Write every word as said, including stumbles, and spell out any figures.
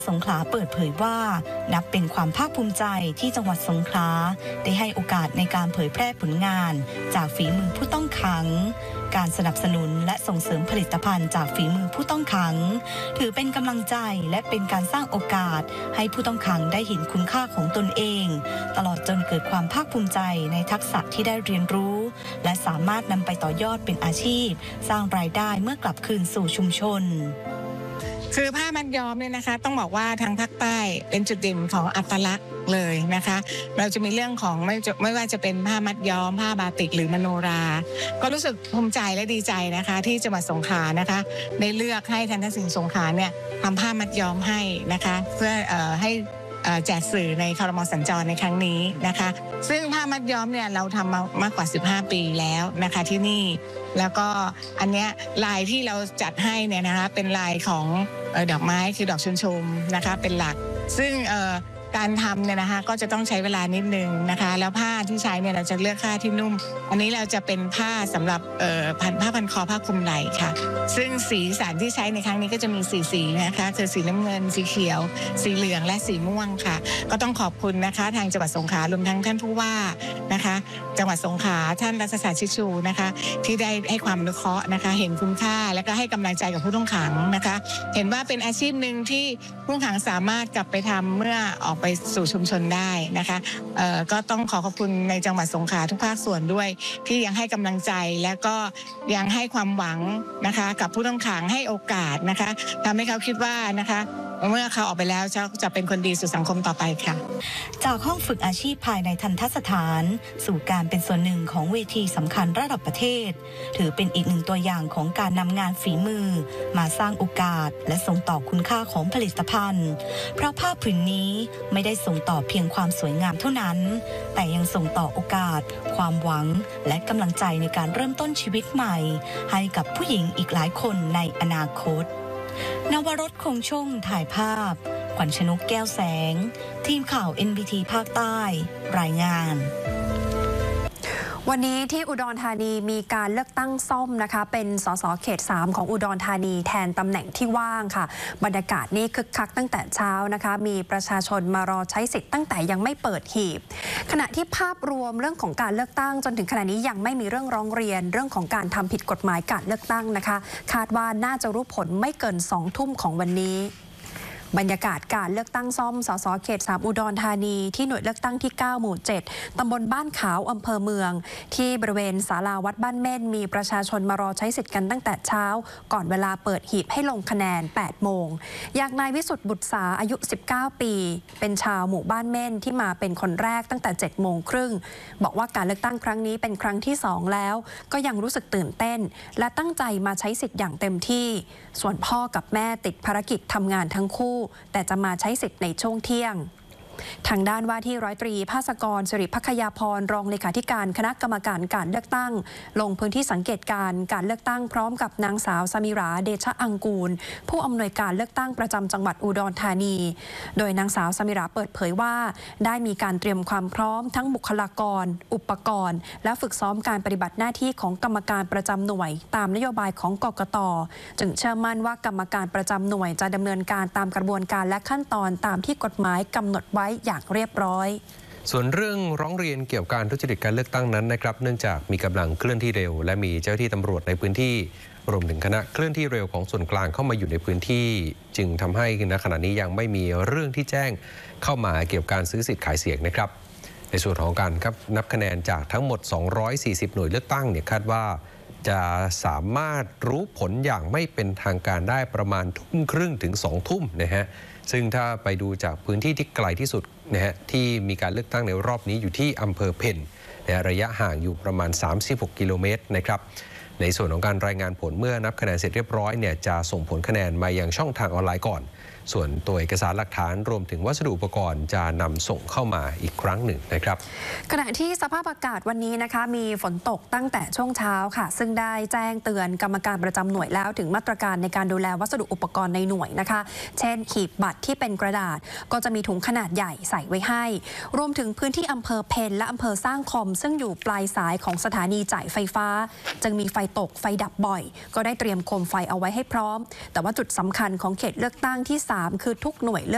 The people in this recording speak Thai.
สงขลาเปิดเผยว่านับเป็นความภาคภูมิใจที่จังหวัดสงขลาได้ให้โอกาสในการเผยแพร่ผลงานจากฝีมือผู้ต้องขังการสนับสนุนและส่งเสริมผลิตภัณฑ์จากฝีมือผู้ต้องขังถือเป็นกำลังใจและเป็นการสร้างโอกาสให้ผู้ต้องขังได้เห็นคุณค่าของตนเองตลอดจนเกิดความภาคภูมิใจในทักษะที่ได้เรียนรู้และสามารถนำไปต่อยอดเป็นอาชีพสร้างรายได้เมื่อกลับคืนสู่ชุมชนคือผ้ามัดย้อมเนี่ยนะคะต้องบอกว่าทางภาคใต้เป็นจุดเด่นของอัตลักษณ์เลยนะคะเราจะมีเรื่องของไม่ไม่ว่าจะเป็นผ้ามัดย้อมผ้าบาติกหรือมโนราก็รู้สึกภูมิใจและดีใจนะคะที่จังหวัดสงขลานะคะได้เลือกให้ทัณฑศิลป์สงขลาเนี่ยทำผ้ามัดย้อมให้นะคะเพื่อเอ่อให้แจกสื่อในครม.สัญจรในครั้งนี้นะคะซึ่งผ้ามัดย้อมเนี่ยเราทำมามากกว่าสิบห้าปีแล้วนะคะที่นี่แล้วก็อันเนี้ยลายที่เราจัดให้เนี่ยนะคะเป็นลายของดอกไม้คือดอกชุนชมนะคะเป็นหลักซึ่งการทำเนี่ยนะคะก็จะต้องใช้เวลานิดนึงนะคะแล้วผ้าที่ใช้เนี่ยเราจะเลือกผ้าที่นุ่มอันนี้เราจะเป็นผ้าสำหรับพันผ้าพันคอผ้าคลุมไหล่ค่ะซึ่งสีสันที่ใช้ในครั้งนี้ก็จะมีสีสีนะคะคือสีน้ำเงินสีเขียวสีเหลืองและสีม่วงค่ะก็ต้องขอบคุณนะคะทางจังหวัดสงขลารวมทั้งท่านผู้ว่านะคะจังหวัดสงขลาท่านรัฐศาสตร์ชิชูนะคะที่ได้ให้ความอนุเคราะห์นะคะเห็นคุณค่าและก็ให้กำลังใจกับผู้ต้องขังนะคะเห็นว่าเป็นอาชีพหนึ่งที่ผู้ต้องขังสามารถกลับไปทำเมื่อออกไปสู่ชุมชนได้นะคะก็ต้องขอขอบคุณในจังหวัดสงขลาทุกภาคส่วนด้วยที่ยังให้กำลังใจและก็ยังให้ความหวังนะคะกับผู้ต้องขังให้โอกาสนะคะทำให้เขาคิดว่านะคะเมื่อเขาออกไปแล้วจะจะเป็นคนดีสู่สังคมต่อไปค่ะจากห้องฝึกอาชีพภายในทัณฑสถานสู่การเป็นส่วนหนึ่งของเวทีสำคัญระดับประเทศถือเป็นอีกหนึ่งตัวอย่างของการนำงานฝีมือมาสร้างโอกาสและส่งต่อคุณค่าของผลิตภัณฑ์เพราะผ้าผืนนี้ไม่ได้ส่งต่อเพียงความสวยงามเท่านั้นแต่ยังส่งต่อโอกาสความหวังและกำลังใจในการเริ่มต้นชีวิตใหม่ให้กับผู้หญิงอีกหลายคนในอนาคตนวรสคงช่งถ่ายภาพขวัญชนกแก้วแสงทีมข่าว เอ็น บี ที ภาคใต้รายงานวันนี้ที่อุดรธานีมีการเลือกตั้งซ่อมนะคะเป็นสสเขตสามของอุดรธานีแทนตำแหน่งที่ว่างค่ะบรรยากาศนี้คึกคักตั้งแต่เช้านะคะมีประชาชนมารอใช้สิทธิ์ตั้งแต่ยังไม่เปิดหีบขณะที่ภาพรวมเรื่องของการเลือกตั้งจนถึงขณะนี้ยังไม่มีเรื่องร้องเรียนเรื่องของการทำผิดกฎหมายการเลือกตั้งนะคะคาดว่าน่าจะรู้ผลไม่เกินสองทุ่มของวันนี้บรรยากาศการเลือกตั้งซ่อมสสเขตสามอุดรธานีที่หน่วยเลือกตั้งที่เก้าหมู่เจ็ดตำบลบ้านขาวอำเภอเมืองที่บริเวณศาลาวัดบ้านเม่นมีประชาชนมารอใช้สิทธิ์กันตั้งแต่เช้าก่อนเวลาเปิดหีบให้ลงคะแนนแปดโมงอย่างนายวิสุทธิ์บุตรสาอายุสิบเก้าปีเป็นชาวหมู่บ้านเม่นที่มาเป็นคนแรกตั้งแต่เจ็ดโมงครึ่งบอกว่าการเลือกตั้งครั้งนี้เป็นครั้งที่สองแล้วก็ยังรู้สึกตื่นเต้นและตั้งใจมาใช้สิทธิ์อย่างเต็มที่ส่วนพ่อกับแม่ติดภารกิจทำงานทั้งคู่แต่จะมาใช้สิทธิ์ในช่วงเที่ยงทางด้านว่าที่ร้อยตรีภาสกรสิริพัคยาพรรองเลขาธิการคณะกรรมการการเลือกตั้งลงพื้นที่สังเกตการการเลือกตั้งพร้อมกับนางสาวสมิราเดชะอังกูลผู้อำนวยการเลือกตั้งประจำจังหวัดอุดรธานีโดยนางสาวสมิราเปิดเผยว่าได้มีการเตรียมความพร้อมทั้งบุคลากรอุปกรณ์และฝึกซ้อมการปฏิบัติหน้าที่ของกรรมการประจำหน่วยตามนโยบายของกกต.จึงเชื่อมั่นว่ากรรมการประจำหน่วยจะดำเนินการตามกระบวนการและขั้นตอนตามที่กฎหมายกำหนดไว้อย่างเรียบร้อยส่วนเรื่องร้องเรียนเกี่ยวกับการทุจริตการเลือกตั้งนั้นนะครับเนื่องจากมีกำลังเคลื่อนที่เร็วและมีเจ้าหน้าที่ตำรวจในพื้นที่รวมถึงคณะเคลื่อนที่เร็วของส่วนกลางเข้ามาอยู่ในพื้นที่จึงทำให้ณขณะนี้ยังไม่มีเรื่องที่แจ้งเข้ามาเกี่ยวกับการซื้อสิทธิ์ขายเสียงนะครับในส่วนของการครับนับคะแนนจากทั้งหมดสองร้อยสี่สิบหน่วยเลือกตั้งเนี่ยคาดว่าจะสามารถรู้ผลอย่างไม่เป็นทางการได้ประมาณทุ่มครึ่งถึงสองทุ่มนะฮะซึ่งถ้าไปดูจากพื้นที่ที่ไกลที่สุดนะฮะที่มีการเลือกตั้งในรอบนี้อยู่ที่อำเภอเพ็ญนะระยะห่างอยู่ประมาณสามสิบหกกิโลเมตรนะครับในส่วนของการรายงานผลเมื่อนับคะแนนเสร็จเรียบร้อยเนี่ยจะส่งผลคะแนนมายังช่องทางออนไลน์ก่อนส่วนตัวเอกสารหลักฐานรวมถึงวัสดุอุปกรณ์จะนำส่งเข้ามาอีกครั้งหนึ่งนะครับขณะที่สภาพอากาศวันนี้นะคะมีฝนตกตั้งแต่ช่วงเช้าค่ะซึ่งได้แจ้งเตือนกรรมการประจำหน่วยแล้วถึงมาตรการในการดูแลวัสดุอุปกรณ์ในหน่วยนะคะเช่นขีบบัตรที่เป็นกระดาษก็จะมีถุงขนาดใหญ่ใส่ไว้ให้รวมถึงพื้นที่อำเภอเพ็ญและอำเภอสร้างคมซึ่งอยู่ปลายสายของสถานีจ่ายไฟฟ้าจึงมีไฟตกไฟดับบ่อยก็ได้เตรียมโคมไฟเอาไว้ให้พร้อมแต่ว่าจุดสำคัญของเขตเลือกตั้งที่สามคือทุกหน่วยเลือก